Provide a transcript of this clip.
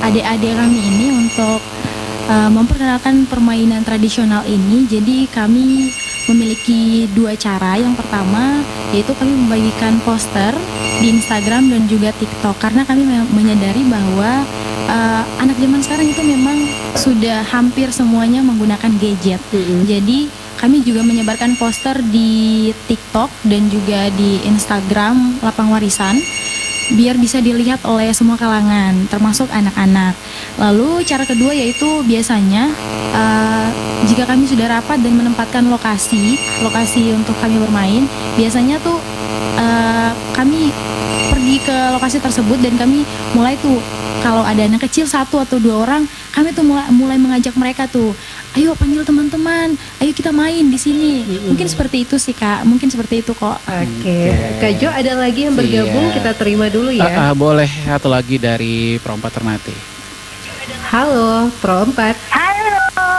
adik-adik kami ini untuk memperkenalkan permainan tradisional ini. Jadi kami memiliki dua cara. Yang pertama yaitu kami membagikan poster di Instagram dan juga TikTok, karena kami menyadari bahwa anak zaman sekarang itu memang sudah hampir semuanya menggunakan gadget. Jadi kami juga menyebarkan poster di TikTok dan juga di Instagram Lapang Warisan, biar bisa dilihat oleh semua kalangan, termasuk anak-anak. Lalu cara kedua yaitu biasanya jika kami sudah rapat dan menempatkan lokasi untuk kami bermain, biasanya tuh kami pergi ke lokasi tersebut dan kami mulai tuh, kalau ada anak kecil 1 atau 2 orang, kami tuh mulai mengajak mereka tuh, ayo panggil teman-teman, ayo kita main di sini. Mungkin seperti itu sih Kak, mungkin seperti itu kok. Oke. Kak Jo, ada lagi yang bergabung, kita terima dulu ya. Boleh satu lagi dari Pro 4 Ternate. Halo Pro 4.